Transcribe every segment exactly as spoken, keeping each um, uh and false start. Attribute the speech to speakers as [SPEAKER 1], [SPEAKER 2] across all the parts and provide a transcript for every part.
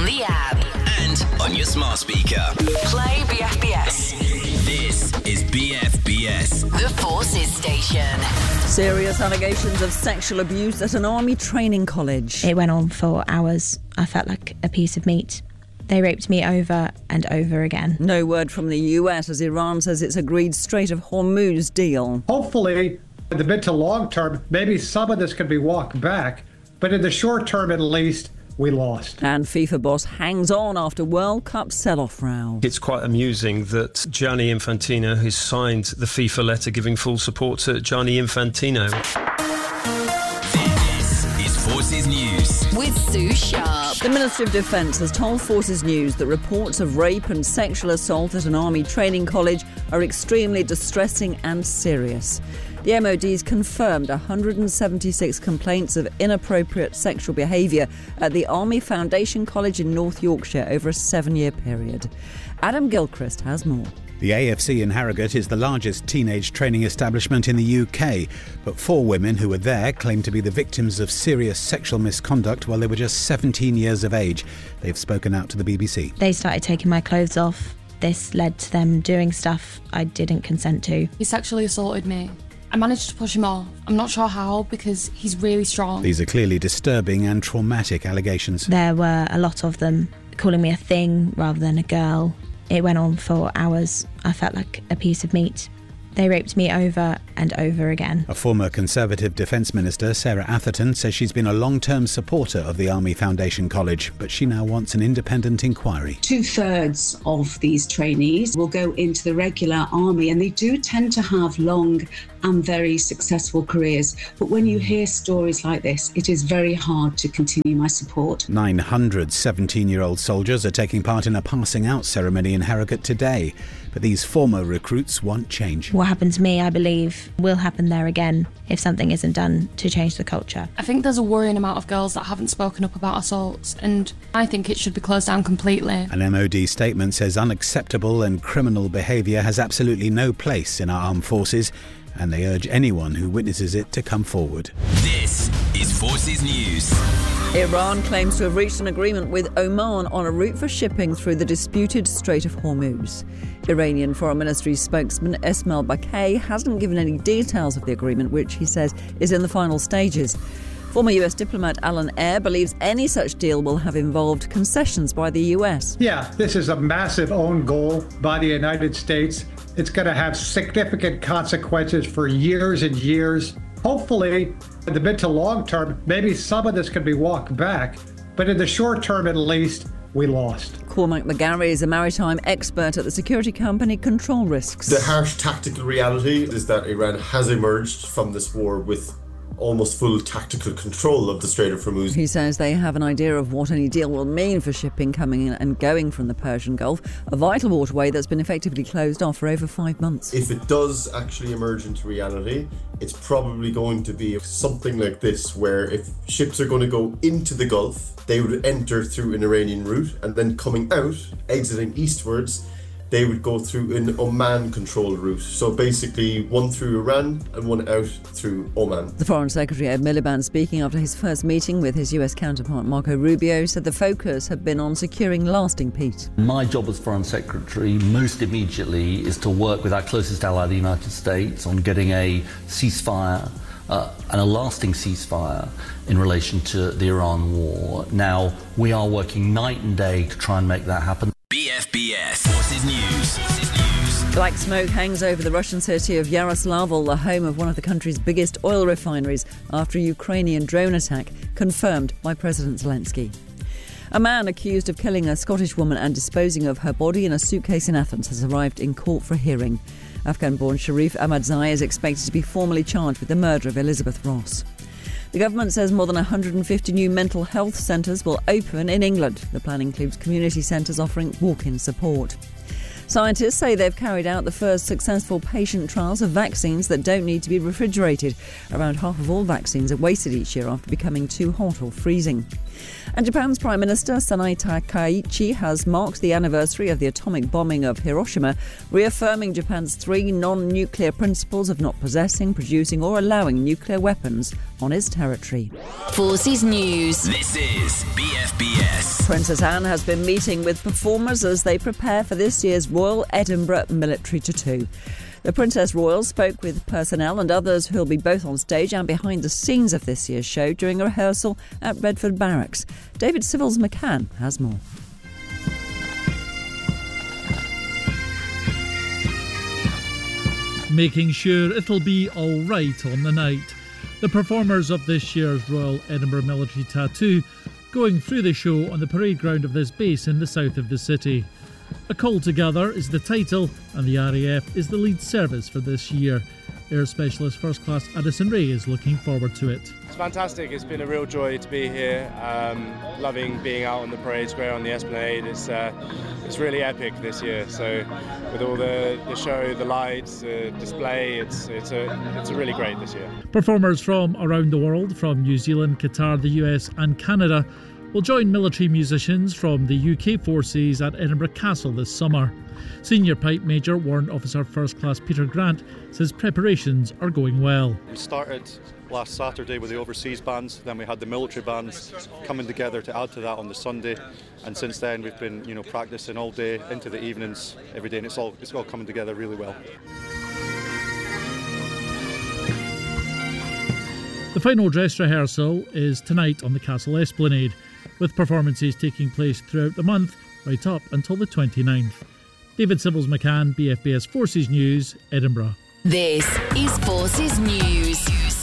[SPEAKER 1] on the app
[SPEAKER 2] and on your smart speaker.
[SPEAKER 1] Play B F B S.
[SPEAKER 2] This is B F B S,
[SPEAKER 1] The Forces Station.
[SPEAKER 3] Serious allegations of sexual abuse at an army training college.
[SPEAKER 4] It went on for hours. I felt like a piece of meat. They raped me over and over again.
[SPEAKER 3] No word from the U S as Iran says it's agreed Strait of Hormuz deal.
[SPEAKER 5] Hopefully, in the mid to long term, maybe some of this can be walked back. But in the short term, at least, we lost.
[SPEAKER 3] And FIFA boss hangs on after World Cup sell-off row.
[SPEAKER 6] It's quite amusing that Gianni Infantino has signed the FIFA letter giving full support to Gianni Infantino.
[SPEAKER 2] This is Forces News
[SPEAKER 1] with Sue Sharp.
[SPEAKER 3] The Ministry of Defence has told Forces News that reports of rape and sexual assault at an army training college are extremely distressing and serious. The M O D's confirmed one hundred seventy-six complaints of inappropriate sexual behaviour at the Army Foundation College in North Yorkshire over a seven-year period. Adam Gilchrist has more.
[SPEAKER 7] The A F C in Harrogate is the largest teenage training establishment in the U K, but four women who were there claim to be the victims of serious sexual misconduct while they were just seventeen years of age. They've spoken out to the B B C.
[SPEAKER 4] They started taking my clothes off. This led to them doing stuff I didn't consent to.
[SPEAKER 8] He sexually assaulted me. I managed to push him off. I'm not sure how because he's really strong.
[SPEAKER 7] These are clearly disturbing and traumatic allegations.
[SPEAKER 4] There were a lot of them, calling me a thing rather than a girl. It went on for hours. I felt like a piece of meat. They raped me over and over again.
[SPEAKER 7] A former Conservative Defence Minister, Sarah Atherton, says she's been a long-term supporter of the Army Foundation College, but she now wants an independent inquiry.
[SPEAKER 9] Two-thirds of these trainees will go into the regular army, and they do tend to have long and very successful careers. But when you hear stories like this, it is very hard to continue my support.
[SPEAKER 7] nine hundred seventeen-year-old soldiers are taking part in a passing out ceremony in Harrogate today. But these former recruits want change.
[SPEAKER 4] What happened to me, I believe, will happen there again if something isn't done to change the culture.
[SPEAKER 8] I think there's a worrying amount of girls that haven't spoken up about assaults, and I think it should be closed down completely.
[SPEAKER 7] An M O D statement says unacceptable and criminal behaviour has absolutely no place in our armed forces, and they urge anyone who witnesses it to come forward.
[SPEAKER 2] This is Forces News.
[SPEAKER 3] Iran claims to have reached an agreement with Oman on a route for shipping through the disputed Strait of Hormuz. Iranian Foreign Ministry spokesman Esmail Bakay hasn't given any details of the agreement, which he says is in the final stages. Former U S diplomat Alan Eyre believes any such deal will have involved concessions by the U S.
[SPEAKER 5] Yeah, this is a massive own goal by the United States. It's going to have significant consequences for years and years. Hopefully, in the mid to long term, maybe some of this can be walked back. But in the short term, at least, we lost.
[SPEAKER 3] Cormac McGarry is a maritime expert at the security company Control Risks.
[SPEAKER 10] The harsh tactical reality is that Iran has emerged from this war with almost full tactical control of the Strait of Hormuz.
[SPEAKER 3] He says they have an idea of what any deal will mean for shipping coming in and going from the Persian Gulf, a vital waterway that's been effectively closed off for over five months.
[SPEAKER 10] If it does actually emerge into reality, it's probably going to be something like this, where if ships are going to go into the Gulf, they would enter through an Iranian route, and then coming out, exiting eastwards, they would go through an Oman-controlled route. So basically one through Iran and one out through Oman.
[SPEAKER 3] The Foreign Secretary Ed Miliband, speaking after his first meeting with his U S counterpart Marco Rubio, said the focus had been on securing lasting peace.
[SPEAKER 11] My job as Foreign Secretary most immediately is to work with our closest ally, the United States, on getting a ceasefire uh, and a lasting ceasefire in relation to the Iran war. Now, we are working night and day to try and make that happen.
[SPEAKER 2] B F B S Forces News. Forces News.
[SPEAKER 3] Black smoke hangs over the Russian city of Yaroslavl, the home of one of the country's biggest oil refineries, after a Ukrainian drone attack, confirmed by President Zelensky. A man accused of killing a Scottish woman and disposing of her body in a suitcase in Athens has arrived in court for hearing. Afghan-born Sharif Ahmadzai is expected to be formally charged with the murder of Elizabeth Ross. The government says more than one hundred fifty new mental health centres will open in England. The plan includes community centres offering walk-in support. Scientists say they've carried out the first successful patient trials of vaccines that don't need to be refrigerated. Around half of all vaccines are wasted each year after becoming too hot or freezing. And Japan's Prime Minister Sanae Takaichi has marked the anniversary of the atomic bombing of Hiroshima, reaffirming Japan's three non-nuclear principles of not possessing, producing or allowing nuclear weapons on its territory.
[SPEAKER 1] Forces News.
[SPEAKER 2] This is B F B S.
[SPEAKER 3] Princess Anne has been meeting with performers as they prepare for this year's Royal Edinburgh Military Tattoo. The Princess Royal spoke with personnel and others who'll be both on stage and behind the scenes of this year's show during a rehearsal at Redford Barracks. David Civils McCann has more.
[SPEAKER 12] Making sure it'll be all right on the night. The performers of this year's Royal Edinburgh Military Tattoo going through the show on the parade ground of this base in the south of the city. A Call Together is the title, and the R A F is the lead service for this year. Air Specialist First Class Addison Ray is looking forward to it.
[SPEAKER 13] It's fantastic. It's been a real joy to be here. Um, loving being out on the parade square on the Esplanade. It's uh, it's really epic this year. So with all the, the show, the lights, the display, it's it's a it's a really great this year.
[SPEAKER 12] Performers from around the world, from New Zealand, Qatar, the U S and Canada, will join military musicians from the U K forces at Edinburgh Castle this summer. Senior Pipe Major Warrant Officer First Class Peter Grant says preparations are going well.
[SPEAKER 14] We started last Saturday with the overseas bands, then we had the military bands coming together to add to that on the Sunday, and since then we've been, you know, practicing all day into the evenings every day, and it's all it's all coming together really well.
[SPEAKER 12] The final dress rehearsal is tonight on the Castle Esplanade, with performances taking place throughout the month, right up until the twenty-ninth. David Civils McCann, B F B S Forces News, Edinburgh.
[SPEAKER 1] This is Forces News.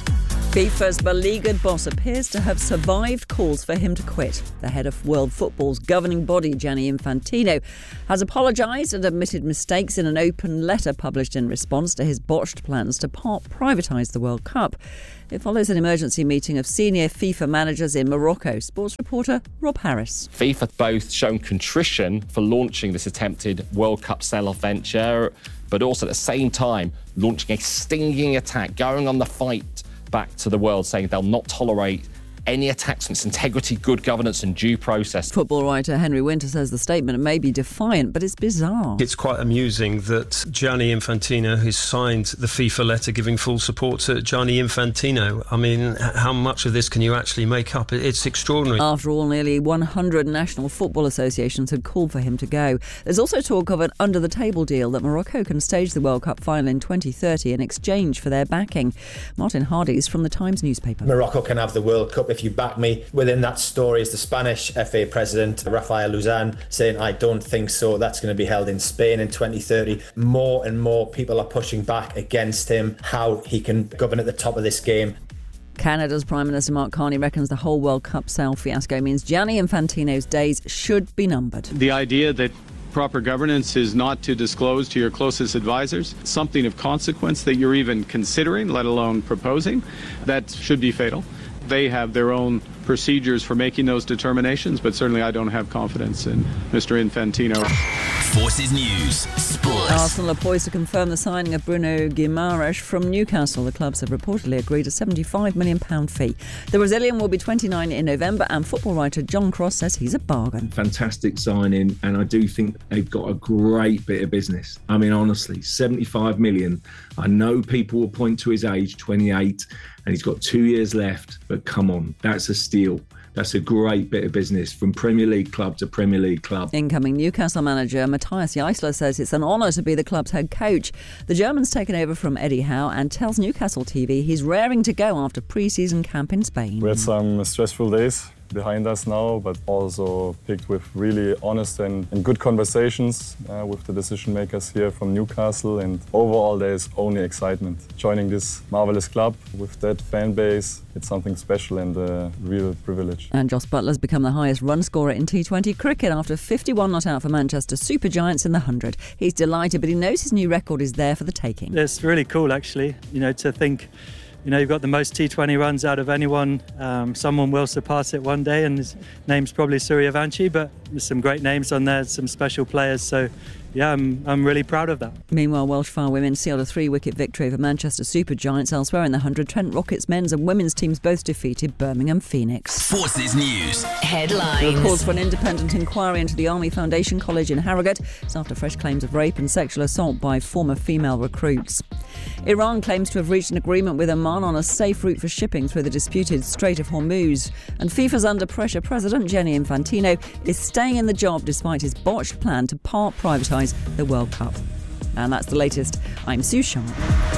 [SPEAKER 3] FIFA's beleaguered boss appears to have survived calls for him to quit. The head of World Football's governing body, Gianni Infantino, has apologised and admitted mistakes in an open letter published in response to his botched plans to part privatise the World Cup. It follows an emergency meeting of senior FIFA managers in Morocco. Sports reporter Rob Harris.
[SPEAKER 15] FIFA both shown contrition for launching this attempted World Cup sell-off venture, but also at the same time launching a stinging attack, going on the fight back to the world, saying they'll not tolerate any attacks on its integrity, good governance and due process.
[SPEAKER 3] Football writer Henry Winter says the statement may be defiant, but it's bizarre.
[SPEAKER 6] It's quite amusing that Gianni Infantino, who's signed the FIFA letter giving full support to Gianni Infantino, I mean, how much of this can you actually make up? It's extraordinary.
[SPEAKER 3] After all, nearly one hundred national football associations had called for him to go. There's also talk of an under-the-table deal that Morocco can stage the World Cup final in twenty thirty in exchange for their backing. Martin Hardy's from the Times newspaper.
[SPEAKER 16] Morocco can have the World Cup if you back me. Within that story is the Spanish F A president, Rafael Luzan, saying, I don't think so. That's going to be held in Spain in twenty thirty. More and more people are pushing back against him, how he can govern at the top of this game.
[SPEAKER 3] Canada's Prime Minister Mark Carney reckons the whole World Cup sale fiasco means Gianni Infantino's days should be numbered.
[SPEAKER 17] The idea that proper governance is not to disclose to your closest advisors something of consequence that you're even considering, let alone proposing, that should be fatal. They have their own procedures for making those determinations, but certainly I don't have confidence in Mister Infantino.
[SPEAKER 2] Forces News, Sports.
[SPEAKER 3] Arsenal are poised to confirm the signing of Bruno Guimaraes from Newcastle. The clubs have reportedly agreed a seventy-five million pounds fee. The Brazilian will be twenty-nine in November, and football writer John Cross says he's a bargain.
[SPEAKER 18] Fantastic signing, and I do think they've got a great bit of business. I mean, honestly, seventy-five million. I know people will point to his age, twenty-eight, and he's got two years left, but come on, that's a steal. That's a great bit of business from Premier League club to Premier League club.
[SPEAKER 3] Incoming Newcastle manager Matthias Jaissler says it's an honour to be the club's head coach. The German's taken over from Eddie Howe and tells Newcastle T V he's raring to go after pre-season camp in Spain.
[SPEAKER 19] We had some stressful days behind us now, but also picked with really honest and, and good conversations uh, with the decision makers here from Newcastle, and overall there's only excitement. Joining this marvellous club with that fan base, it's something special and a real privilege.
[SPEAKER 3] And Jos Buttler's become the highest run scorer in T twenty cricket after fifty-one not out for Manchester Super Giants in the one hundred. He's delighted, but he knows his new record is there for the taking.
[SPEAKER 20] It's really cool actually, you know, to think, you know, you've got the most T twenty runs out of anyone. Um, someone will surpass it one day, and his name's probably Suryavanshi, but there's some great names on there, some special players. So yeah, I'm, I'm really proud of that.
[SPEAKER 3] Meanwhile, Welsh Fire Women sealed a three-wicket victory over Manchester Supergiants. Elsewhere in the hundred, Trent Rockets men's and women's teams both defeated Birmingham Phoenix.
[SPEAKER 2] Forces News.
[SPEAKER 1] Headlines.
[SPEAKER 3] There are calls for an independent inquiry into the Army Foundation College in Harrogate. It's after fresh claims of rape and sexual assault by former female recruits. Iran claims to have reached an agreement with Oman on a safe route for shipping through the disputed Strait of Hormuz. And FIFA's under pressure President Gianni Infantino is staying in the job despite his botched plan to part privatise the World Cup. And that's the latest. I'm Sue Sharp.